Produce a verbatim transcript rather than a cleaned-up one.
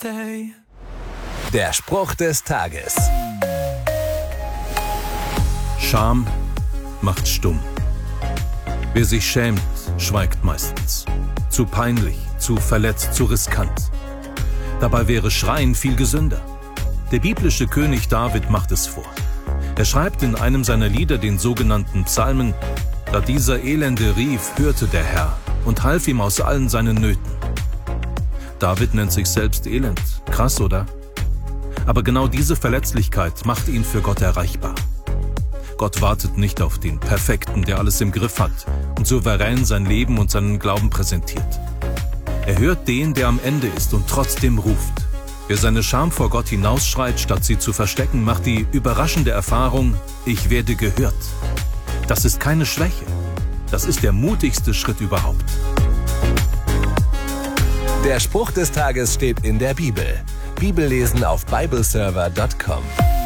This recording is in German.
stay. Der Spruch des Tages. Scham macht stumm. Wer sich schämt, schweigt meistens. Zu peinlich, zu verletzt, zu riskant. Dabei wäre Schreien viel gesünder. Der biblische König David macht es vor. Er schreibt in einem seiner Lieder, den sogenannten Psalmen: Da dieser Elende rief, hörte der Herr und half ihm aus allen seinen Nöten. David nennt sich selbst elend. Krass, oder? Aber genau diese Verletzlichkeit macht ihn für Gott erreichbar. Gott wartet nicht auf den Perfekten, der alles im Griff hat und souverän sein Leben und seinen Glauben präsentiert. Er hört den, der am Ende ist und trotzdem ruft. Wer seine Scham vor Gott hinausschreit, statt sie zu verstecken, macht die überraschende Erfahrung: Ich werde gehört. Das ist keine Schwäche. Das ist der mutigste Schritt überhaupt. Der Spruch des Tages steht in der Bibel. Bibellesen auf bibleserver punkt com.